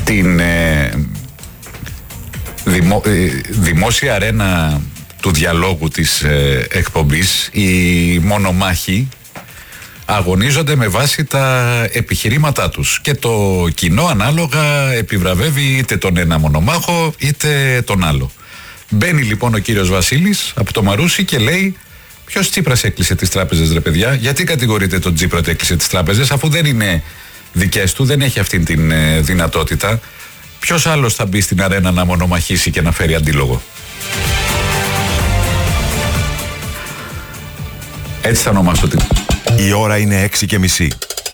στην δημόσια αρένα του διαλόγου της εκπομπής, οι μονομάχοι αγωνίζονται με βάση τα επιχειρήματά τους και το κοινό ανάλογα επιβραβεύει είτε τον ένα μονομάχο είτε τον άλλο. Μπαίνει λοιπόν ο κύριος Βασίλης από το Μαρούσι και λέει: ποιος Τσίπρας έκλεισε τις τράπεζες, ρε παιδιά? Γιατί κατηγορείτε τον Τσίπρα ότι έκλεισε τις τράπεζες, αφού δεν είναι δικές του, δεν έχει αυτή την δυνατότητα? Ποιος άλλος θα μπει στην αρένα να μονομαχήσει και να φέρει αντίλογο? Έτσι θα ονομάσω την. Η ώρα είναι 6:30.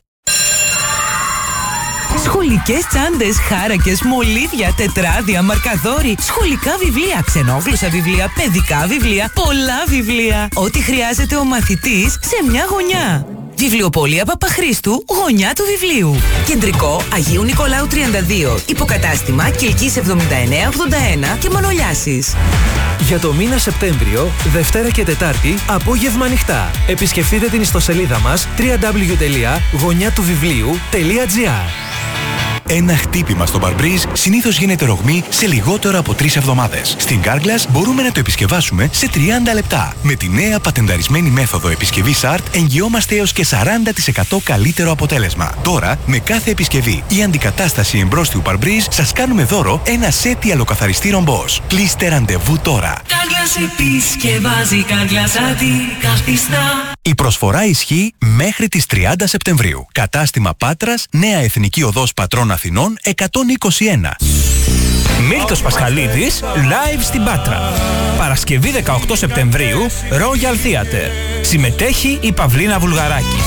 Σχολικές τσάντες, χάρακες, μολύβια, τετράδια, μαρκαδόροι, σχολικά βιβλία, ξενόγλωσσα βιβλία, παιδικά βιβλία, πολλά βιβλία. Ό,τι χρειάζεται ο μαθητής σε μια γωνιά. Βιβλιοπωλεία Παπαχρήστου, γωνιά του βιβλίου. Κεντρικό Αγίου Νικολάου 32. Υποκατάστημα Κιλκής 7981 και Μανολιάσης. Για το μήνα Σεπτέμβριο, Δευτέρα και Τετάρτη, απόγευμα ανοιχτά. Επισκεφτείτε την ιστοσελίδα μας www.γωνιάτουβιβλίου.gr. Ένα χτύπημα στο Barbreeze συνήθως γίνεται ρογμή σε λιγότερο από 3 εβδομάδες. Στην Carglass μπορούμε να το επισκευάσουμε σε 30 λεπτά. Με τη νέα πατενταρισμένη μέθοδο επισκευής ART εγγυόμαστε έως και 40% καλύτερο αποτέλεσμα. Τώρα, με κάθε επισκευή ή αντικατάσταση εμπρόστιου Barbreeze, σας κάνουμε δώρο ένα σετ ιαλοκαθαριστή ρομπός. Κλείστε ραντεβού τώρα. Carglass επισκευάζει, Carglass αντικαθιστά. Η προσφορά ισχύει μέχρι τις 30 Σεπτεμβρίου. Κατάστημα Πάτρας, Νέα Εθνική Οδός Πατρών Αθηνών 121. Μίλτος Πασχαλίδης, live στην Πάτρα. Παρασκευή 18 Σεπτεμβρίου, Royal Theatre. Συμμετέχει η Παυλίνα Βουλγαράκη.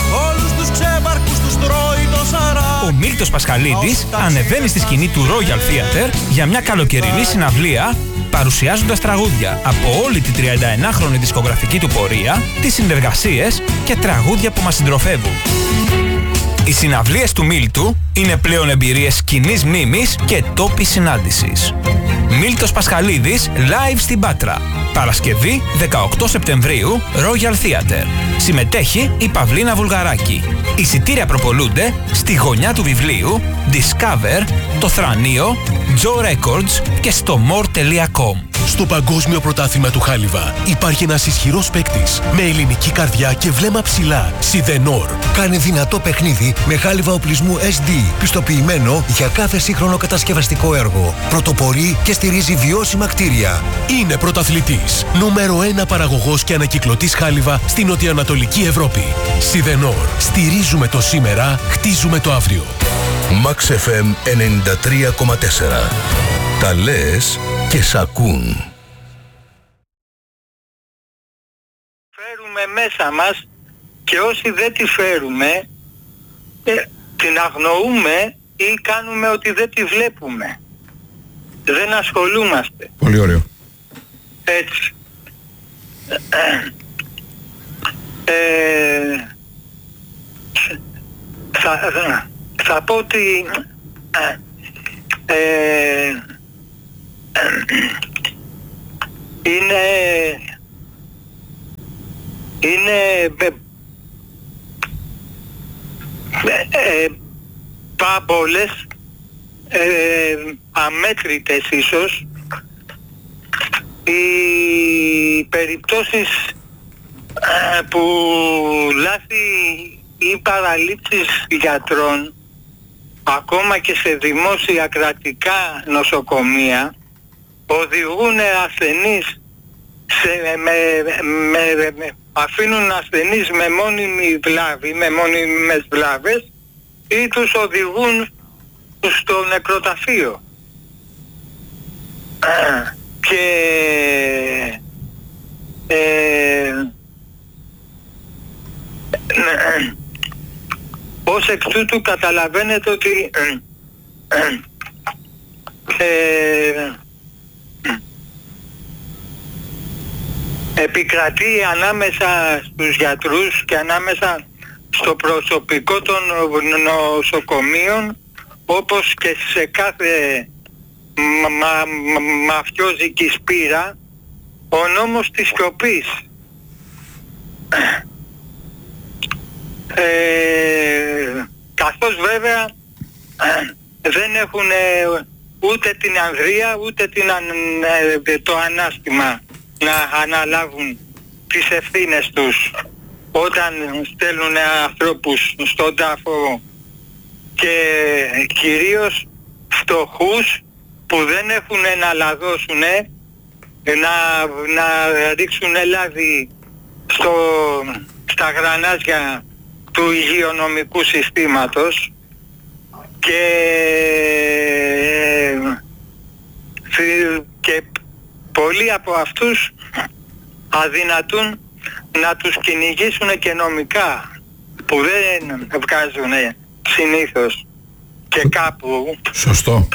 Ο Μίλτος Πασχαλίδης ανεβαίνει στη σκηνή του Royal Theatre για μια καλοκαιρινή συναυλία, παρουσιάζοντας τραγούδια από όλη τη 31χρονη δισκογραφική του πορεία, τις συνεργασίες και τραγούδια που μας συντροφεύουν. Οι συναυλίες του Μίλτου είναι πλέον εμπειρίες κοινής μνήμης και τόπης συνάντησης. Μίλτος Πασχαλίδης, live στην Πάτρα. Παρασκευή 18 Σεπτεμβρίου, Royal Theatre. Συμμετέχει η Παυλίνα Βουλγαράκη. Εισιτήρια προπολούνται στη γωνιά του βιβλίου, Discover, το Θρανείο, Joe Records και στο more.com. Στο Παγκόσμιο Πρωτάθλημα του Χάλιβα υπάρχει ένας ισχυρός παίκτης με ελληνική καρδιά και βλέμμα ψηλά. Σιδενόρ. Κάνει δυνατό παιχνίδι με χάλιβα οπλισμού SD, πιστοποιημένο για κάθε σύγχρονο κατασκευαστικό έργο. Πρωτοπορεί και στηρίζει βιώσιμα κτίρια. Είναι πρωταθλητής. Νούμερο 1 παραγωγός και ανακυκλωτής χάλιβα στην νοτιοανατολική Ευρώπη. Σιδενόρ. Στηρίζουμε το σήμερα, χτίζουμε το αύριο. Max FM 93,4. Τα λες και σ' ακούν. Φέρουμε μέσα μας και όσοι δεν τη φέρουμε την αγνοούμε ή κάνουμε ότι δεν τη βλέπουμε. Δεν ασχολούμαστε. Πολύ ωραίο. Έτσι. Θα πω ότι είναι πάμπολες, αμέτρητες ίσως, οι περιπτώσεις που λάθη ή παραλήψεις γιατρών ακόμα και σε δημόσια κρατικά νοσοκομεία οδηγούν ασθενείς αφήνουν ασθενείς με μόνιμη βλάβη, με μόνιμες βλάβες ή τους οδηγούν στο νεκροταφείο. Και ως εκ τούτου καταλαβαίνετε ότι επικρατεί ανάμεσα στους γιατρούς και ανάμεσα στο προσωπικό των νοσοκομείων, όπως και σε κάθε μαφιόζικη σπήρα, ο νόμος της σιωπής. Καθώς βέβαια δεν έχουν ούτε την ανδρεία ούτε το ανάστημα να αναλάβουν τις ευθύνες τους όταν στέλνουν ανθρώπους στον τάφο, και κυρίως φτωχούς που δεν έχουν να λαδώσουν, να ρίξουν λάδι στα γρανάζια του υγειονομικού συστήματος, και πολλοί από αυτούς αδυνατούν να τους κυνηγήσουν και νομικά, που δεν βγάζουν συνήθως και κάπου. Σωστό.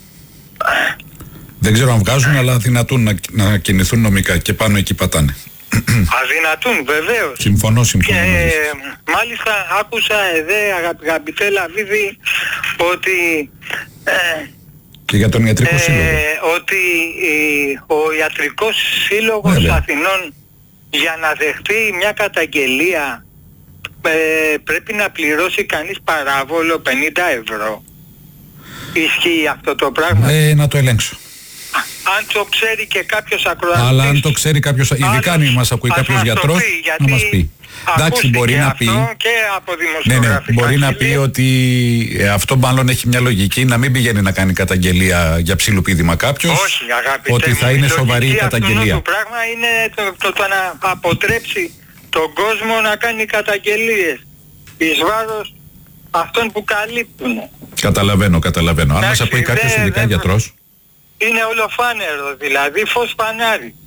Δεν ξέρω αν βγάζουν, αλλά αδυνατούν να κινηθούν νομικά, και πάνω εκεί πατάνε. Αδυνατούν, βεβαίως. Συμφωνώ. Και μάλιστα άκουσα αγαπητέ Λαβίδη, ότι και για τον ιατρικό σύλλογο, ότι ο ιατρικός σύλλογος Αθηνών, για να δεχτεί μια καταγγελία, πρέπει να πληρώσει κανείς παράβολο 50 ευρώ. Ισχύει αυτό το πράγμα? Να το ελέγξω. Αν το ξέρει και κάποιος ακροατής. Αλλά αν το ξέρει κάποιος, ειδικά αν μας ακούει κάποιος γιατρός, να μας πει. Εντάξει, μπορεί να πει. Και από δημοσιογραφικά. Μπορεί να πει ότι αυτό μάλλον έχει μια λογική, να μην πηγαίνει να κάνει καταγγελία για ψιλοπίδημα κάποιος. Όχι, αγαπητέ ότι θα είναι σοβαρή η καταγγελία. Το πράγμα είναι το να αποτρέψει τον κόσμο να κάνει καταγγελίες εις βάρος αυτών που καλύπτουν. Καταλαβαίνω. Αν μας ακούει κάποιος ειδικά γιατρός. Είναι ολοφάνερο, δηλαδή φως φανάρι.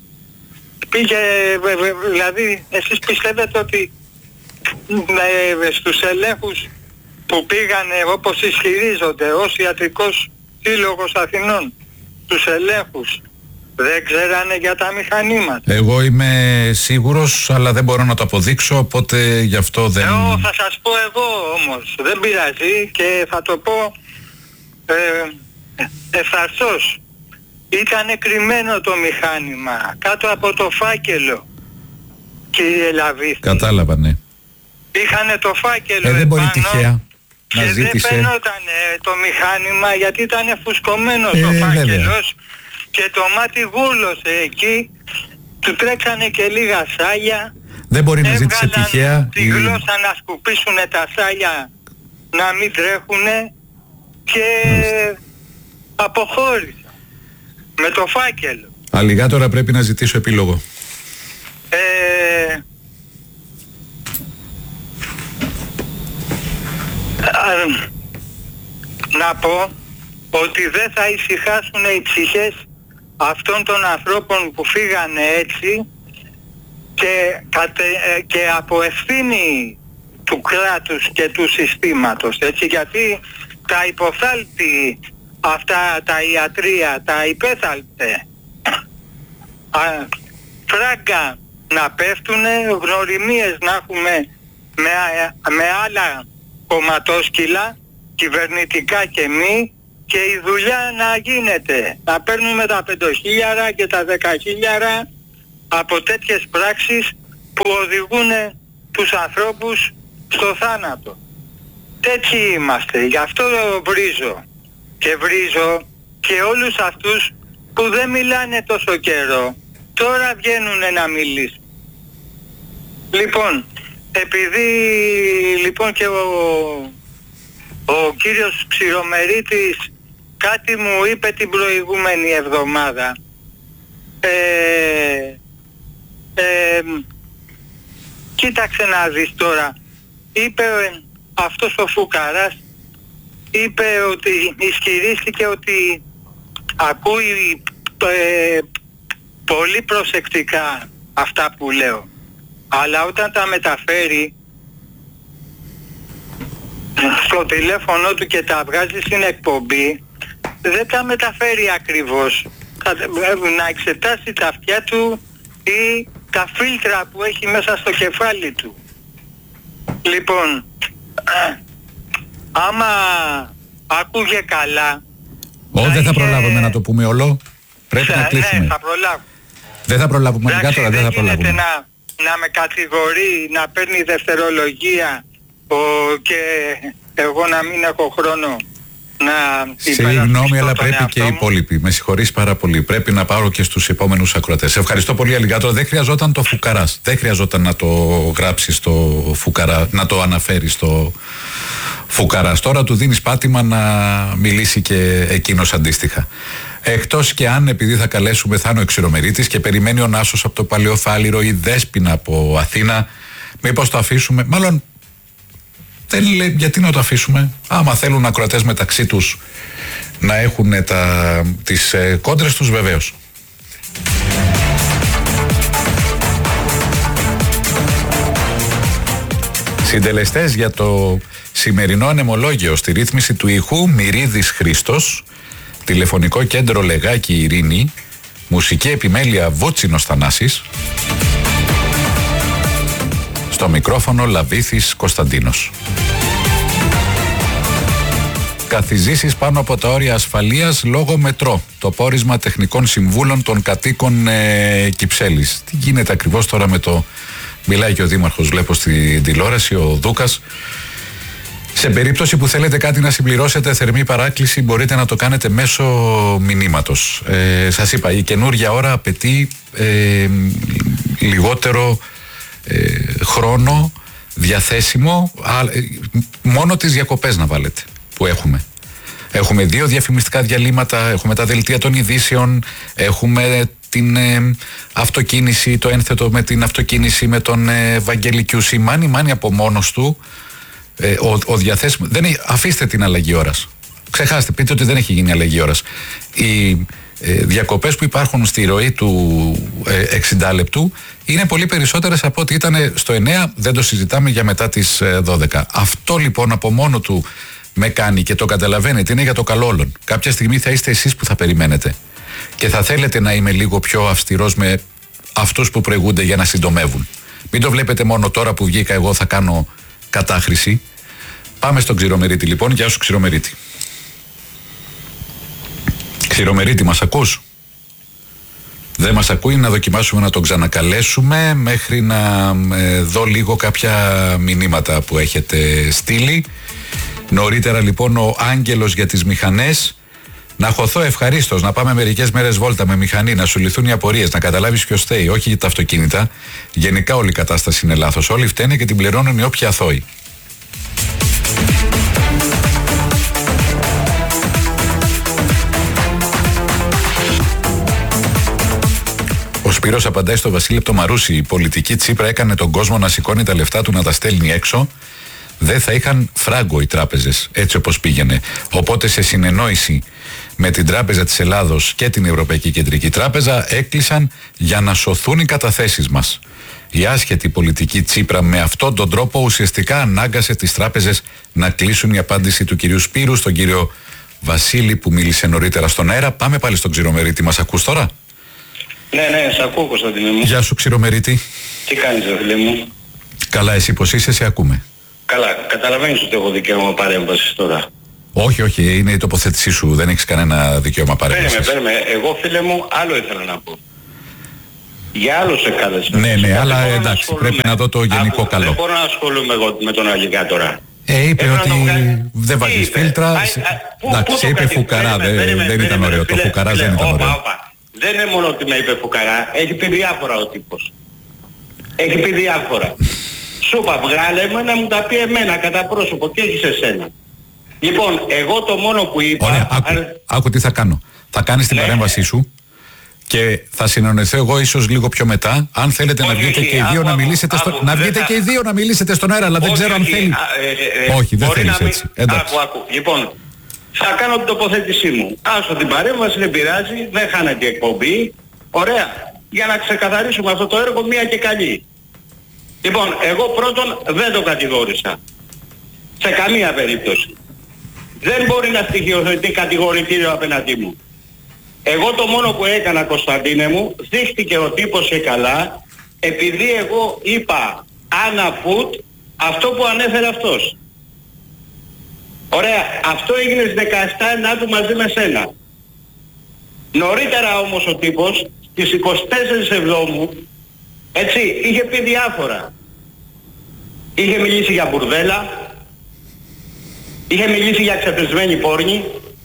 Δηλαδή εσείς πιστεύετε ότι στους ελέγχους που πήγανε, όπως ισχυρίζονται, ως Ιατρικός Σύλλογος Αθηνών, τους ελέγχους, δεν ξέρανε για τα μηχανήματα? Εγώ είμαι σίγουρος, αλλά δεν μπορώ να το αποδείξω, οπότε γι' αυτό δεν... Θα σας πω εγώ όμως, δεν πειράζει, και θα το πω ευθαρσώς. Ήτανε κρυμμένο το μηχάνημα κάτω από το φάκελο, κύριε Λαβίδη. Κατάλαβα, ναι. Είχανε το φάκελο δεν μπορεί τυχαία να και ζήτησε. δεν φαινόταν το μηχάνημα, γιατί ήταν φουσκωμένο το φάκελος, και το μάτι γούλωσε εκεί, του τρέξανε και λίγα σάλια. Δεν μπορεί να ζήτησε τυχαία. Τη γλώσσα να σκουπίσουν τα σάλια, να μην τρέχουνε, και αποχώρησε με το φάκελο. Αλιγάτορα πρέπει να ζητήσω επίλογο. Να πω ότι δεν θα ησυχάσουν οι ψυχές αυτών των ανθρώπων που φύγανε έτσι, και από ευθύνη του κράτους και του συστήματος, έτσι, γιατί τα υποθάλπτει αυτά τα ιατρεία, τα υπέθαλπτε, φράγκα να πέφτουνε, γνωριμίες να έχουμε με άλλα κομματόσκυλα, κυβερνητικά και μη, και η δουλειά να γίνεται, να παίρνουμε τα 5.000 και τα 10.000 από τέτοιες πράξεις που οδηγούν τους ανθρώπους στο θάνατο. Τέτοιοι είμαστε, γι' αυτό βρίζω και όλους αυτούς που δεν μιλάνε τόσο καιρό, τώρα βγαίνουν να μιλήσουν. Λοιπόν, επειδή λοιπόν και ο κύριος Ξηρομερίτης κάτι μου είπε την προηγούμενη εβδομάδα, κοίταξε να δεις τώρα, είπε αυτός ο φουκαράς, είπε ότι ισχυρίστηκε ότι ακούει πολύ προσεκτικά αυτά που λέω, αλλά όταν τα μεταφέρει στο τηλέφωνο του και τα βγάζει στην εκπομπή, δεν τα μεταφέρει ακριβώς. Να εξετάσει τα αυτιά του ή τα φίλτρα που έχει μέσα στο κεφάλι του. Λοιπόν, άμα άκουγε καλά... Δεν θα προλάβουμε να το πούμε όλο. Πρέπει να κλείσουμε. Ναι, θα προλάβουμε. Δεν θα προλάβουμε. Δεν θα προλάβουμε. Δεν να με κατηγορεί, να παίρνει δευτερολογία και εγώ να μην έχω χρόνο Συγγνώμη, αλλά πρέπει και οι μου. υπόλοιποι. Με συγχωρείς πάρα πολύ. Πρέπει να πάρω και στους επόμενους ακροατές. Ευχαριστώ πολύ, Αλιγάτορα. Δεν χρειαζόταν το φουκαράς. Δεν χρειαζόταν να το γράψεις στο φουκαρά, να το αναφέρεις στο φουκαράς. Τώρα του δίνεις πάτημα να μιλήσει και εκείνος αντίστοιχα. Εκτός και αν, επειδή θα καλέσουμε, θα είναι ο Ξηρομερίτης και περιμένει ο Νάσος από το Παλαιοφάλιρο, η Δέσποινα από Αθήνα, μήπως το αφήσουμε? Μάλλον δεν λέει γιατί να το αφήσουμε. Άμα θέλουν ακροατές μεταξύ τους να έχουν τις κόντρες τους, βεβαίως. Συντελεστές για το σημερινό ανεμολόγιο στη ρύθμιση του ήχου Μυρίδης Χρήστος, τηλεφωνικό κέντρο Λεγάκη Ειρήνη, μουσική επιμέλεια Βούτσινος Θανάσης, στο μικρόφωνο Λαβήθης Κωνσταντίνος. Καθιζήσεις πάνω από τα όρια ασφαλείας λόγω μετρό. Το πόρισμα τεχνικών συμβούλων των κατοίκων Κυψέλης. Τι γίνεται ακριβώς τώρα με το... Μιλάει και ο Δήμαρχος, βλέπω στην τηλεόραση, ο Δούκας. Σε περίπτωση που θέλετε κάτι να συμπληρώσετε, θερμή παράκληση, μπορείτε να το κάνετε μέσω μηνύματος. Σας είπα, η καινούργια ώρα απαιτεί λιγότερο χρόνο διαθέσιμο, μόνο τις διακοπές να βάλετε που έχουμε. Έχουμε 2 διαφημιστικά διαλύματα, έχουμε τα δελτία των ειδήσεων, έχουμε την αυτοκίνηση, το ένθετο με την αυτοκίνηση με τον Βαγγέλη Κιούση. Μάνι από μόνος του, ο διαθέσιμο, αφήστε την αλλαγή ώρας. Ξεχάστε, πείτε ότι δεν έχει γίνει αλλαγή ώρας. Οι διακοπές που υπάρχουν στη ροή του 60 λεπτού είναι πολύ περισσότερες από ό,τι ήταν στο 9, δεν το συζητάμε για μετά τις 12. Αυτό λοιπόν από μόνο του με κάνει, και το καταλαβαίνετε, είναι για το καλό όλων. Κάποια στιγμή θα είστε εσείς που θα περιμένετε και θα θέλετε να είμαι λίγο πιο αυστηρός με αυτούς που προηγούνται για να συντομεύουν. Μην το βλέπετε μόνο τώρα που βγήκα εγώ θα κάνω κατάχρηση. Πάμε στον Ξηρομερίτη λοιπόν. Γεια σου Ξηρομερίτη. Ξηρομερίτη, μας ακούς? Δεν μας ακούει, να δοκιμάσουμε να τον ξανακαλέσουμε μέχρι να δω λίγο κάποια μηνύματα που έχετε στείλει. Νωρίτερα λοιπόν ο Άγγελος για τις μηχανές. Να χωθώ ευχαρίστως, να πάμε μερικές μέρες βόλτα με μηχανή, να σου λυθούν οι απορίες, να καταλάβεις ποιος φταίει, όχι για τα αυτοκίνητα. Γενικά όλη η κατάσταση είναι λάθος. Όλοι φταίνε και την πληρώνουν οι όποιοι αθώοι. Ο Σπύρος απαντάει στο Βασίλη το Μαρούσι. Η πολιτική Τσίπρα έκανε τον κόσμο να σηκώνει τα λεφτά του, να τα στέλνει έξω. Δεν θα είχαν φράγκο οι τράπεζες έτσι όπως πήγαινε. Οπότε σε συνεννόηση με την Τράπεζα της Ελλάδος και την Ευρωπαϊκή Κεντρική Τράπεζα έκλεισαν για να σωθούν οι καταθέσεις μας. Η άσχετη πολιτική Τσίπρα με αυτόν τον τρόπο ουσιαστικά ανάγκασε τις τράπεζες να κλείσουν. Η απάντηση του κυρίου Σπύρου στον κύριο Βασίλη που μίλησε νωρίτερα στον αέρα. Πάμε πάλι στον Ξηρομερίτη. Μας ακούς τώρα? Ναι, σ' ακούω Κωνσταντίνε μου. Γεια σου Ξηρομερίτη. Τι κάνεις ρε φίλε μου? Καλά, εσύ πως είσαι, σε ακούμε. Καλά, καταλαβαίνεις ότι έχω δικαίωμα παρέμβασης τώρα? Όχι, είναι η τοποθέτησή σου, δεν έχεις κανένα δικαίωμα παρέμβασης. Περίμενε, εγώ φίλε μου άλλο ήθελα να πω. Για άλλο σε κάλεσα. Ναι, αλλά εντάξει, πρέπει να δω το γενικό καλό. Δεν μπορώ να ασχολούμαι εγώ με τον Αλιγάτορα. Είπε ότι δεν βάζεις φίλτρα. Εντάξει, είπε φουκαρά, δεν ήταν ωραίο. Το φουκαρά δεν ήταν ωραίο. Δεν είναι μόνο ότι με είπε φουκαρά, έχει πει διάφορα ο τύπος. Έχει πει διάφορα. Σου είπα βγάλε με να μου τα πει εμένα κατά πρόσωπο και έχεις εσένα. Λοιπόν, εγώ το μόνο που είπα... Ωραία, άκου τι θα κάνω. Θα κάνεις την παρέμβασή σου και θα συνεννοηθώ εγώ ίσως λίγο πιο μετά. Αν θέλετε να βγείτε και οι δύο να μιλήσετε να βγείτε και οι δύο να μιλήσετε στον αέρα, αλλά δεν ξέρω αν θέλει. Όχι, δεν θέλεις έτσι. Άκου. Λοιπόν, θα κάνω την τοποθέτησή μου. Άσο την παρέμβαση, δεν πειράζει, δεν χάνεται η εκπομπή. Ωραία. Για να ξεκαθαρίσουμε αυτό το έργο μία και καλή. Λοιπόν, εγώ πρώτον δεν το κατηγόρησα. Σε καμία περίπτωση. Δεν μπορεί να στοιχειοθετεί κατηγορητήριο απέναντί μου. Εγώ το μόνο που έκανα Κωνσταντίνε μου, δείχτηκε ο τύπος και καλά, επειδή εγώ είπα Anna Food αυτό που ανέφερε αυτός. Ωραία, αυτό έγινε στις 17 Ενάτου μαζί με σένα. Νωρίτερα όμως ο τύπος, στις 24 Εβδόμου, έτσι, είχε πει διάφορα. Είχε μιλήσει για μπουρδέλα, Είχε μιλήσει για ξεπεσμένη πόρνη.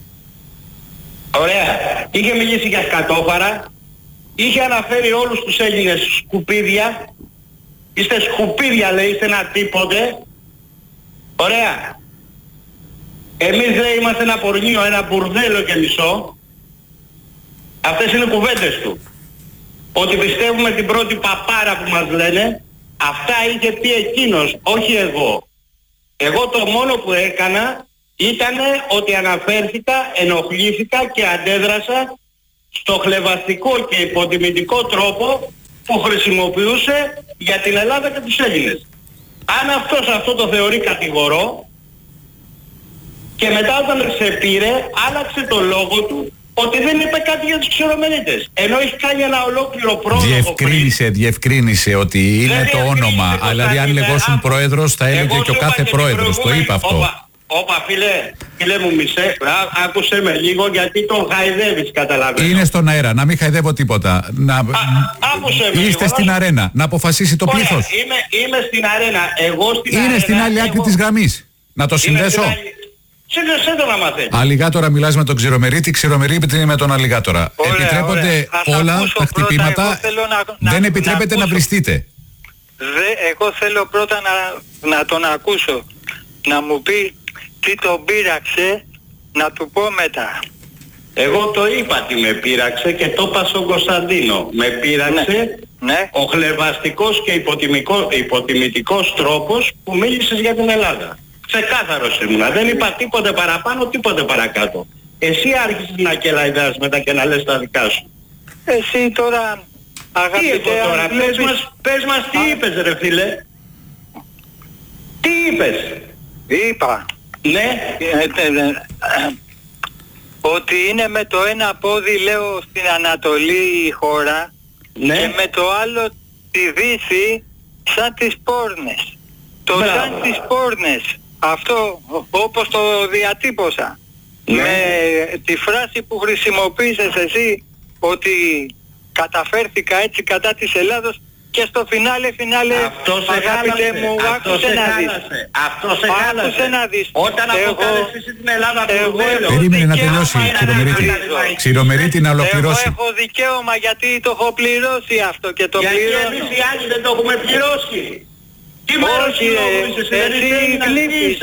Ωραία. Είχε μιλήσει για σκατόφαρα. Είχε αναφέρει όλους τους Έλληνες σκουπίδια. Είστε σκουπίδια, λέει, είστε ένα τίποτε. Ωραία. Εμείς, λέει, είμαστε ένα πορνείο, ένα μπουρδέλο και μισό. Αυτές είναι κουβέντες του. Ότι πιστεύουμε την πρώτη παπάρα που μας λένε. Αυτά είχε πει εκείνος, όχι εγώ. Εγώ το μόνο που έκανα ήταν ότι αναφέρθηκα, ενοχλήθηκα και αντέδρασα στο χλευαστικό και υποτιμητικό τρόπο που χρησιμοποιούσε για την Ελλάδα και τους Έλληνες. Αν αυτός αυτό το θεωρεί κατηγορό και μετά όταν ξεπήρε άλλαξε το λόγο του ότι δεν είπε κάτι για τους Ξηρομερίτες. Ενώ έχει κάνει ένα ολόκληρο πρόλογο. Διευκρίνησε ότι είναι το όνομα. Αλλά δηλαδή αν λεγόσουν πρόεδρος θα έλεγε και ο κάθε πρόεδρος. Το είπε αυτό. Όπα φίλε μου μισέ, άκουσε με λίγο γιατί τον χαϊδεύεις, καταλαβαίνω. Είναι στον αέρα, να μην χαϊδεύω τίποτα. Άκουσε με είστε λίγο, στην αρένα, να αποφασίσει το πλήθος. Είμαι στην αρένα, εγώ στην αρένα. Είναι στην άλλη άκρη της γραμμής. Να το συνδέσω. Σύνδεσέ να μαθαίνει. Αλιγάτορα μιλάς με τον Ξηρομερίτη, Ξηρομερίτη με τον Αλιγάτορα. Επιτρέπονται όλα τα χτυπήματα, δεν επιτρέπεται να βριστείτε. Εγώ θέλω πρώτα να τον ακούσω, να μου πει τι τον πείραξε, να του πω μετά. Εγώ το είπα τι με πείραξε και το είπα στον Κωνσταντίνο. Με πείραξε ο χλευαστικός και υποτιμητικός τρόπος που μίλησες για την Ελλάδα. Ξεκάθαρος ήμουνα. Δεν είπα τίποτε παραπάνω, τίποτε παρακάτω. Εσύ άρχισες να κελαϊδάς μετά και να λες τα δικά σου. Εσύ τώρα, αγαπητέ... Τι είπα τώρα, πες μας τι είπες ρε φίλε. Τι είπες. Είπα. Ναι. Ότι είναι με το ένα πόδι, λέω, στην Ανατολή η χώρα, ναι, και με το άλλο τη Δύση σαν τις πόρνες. Το μπράβο, σαν τις πόρνες, αυτό όπως το διατύπωσα, ναι, με τη φράση που χρησιμοποίησες εσύ, ότι καταφέρθηκα έτσι κατά της Ελλάδος, και στο φινάλε, αγαπητέ μου, άκουσε να δεις. Αυτό σε χάλασε. Όταν αποκάλεσες την Ελλάδα μπουρδέλο. Περίμενε να τελειώσει, Ξηρομερίτη, να ολοκληρώσει. Εγώ έχω δικαίωμα γιατί το έχω πληρώσει αυτό και το πληρώνω. Γιατί εμείς οι άλλοι δεν το έχουμε πληρώσει. Τι μέρος κοινοβούλης εσύ, εσύ γλύφεις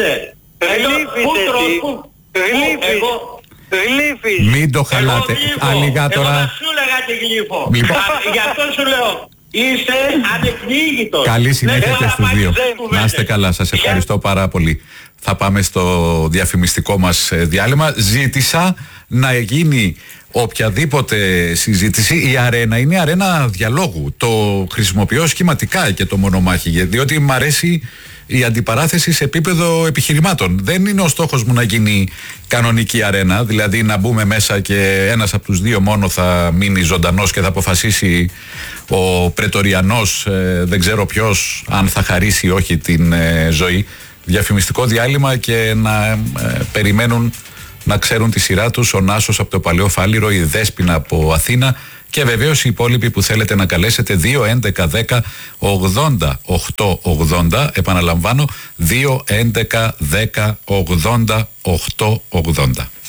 Γλύφεις. Μην το χαλάτε. Αλιγάτορα. Εγώ θα σου λέγα και γλύφω. Γι' αυτό σου λέω. Είσαι ανεκδίκητος. Καλή συνέχεια και στους δύο. Να είστε καλά, σας ευχαριστώ πάρα πολύ. Θα πάμε στο διαφημιστικό μας διάλειμμα. Ζήτησα να γίνει οποιαδήποτε συζήτηση. Η αρένα είναι αρένα διαλόγου. Το χρησιμοποιώ σχηματικά και το μονομάχη, διότι μ' αρέσει η αντιπαράθεση σε επίπεδο επιχειρημάτων. Δεν είναι ο στόχος μου να γίνει κανονική αρένα, δηλαδή να μπούμε μέσα και ένας από τους δύο μόνο θα μείνει ζωντανός και θα αποφασίσει ο πρετοριανός, δεν ξέρω ποιος, αν θα χαρίσει ή όχι την ζωή. Διαφημιστικό διάλειμμα και να περιμένουν να ξέρουν τη σειρά τους ο Νάσος από το Παλαιό Φάληρο, η Δέσποινα από Αθήνα και βεβαίως οι υπόλοιποι που θέλετε να καλέσετε 2-11-10-80-880. Επαναλαμβάνω 2-11-10-80-880.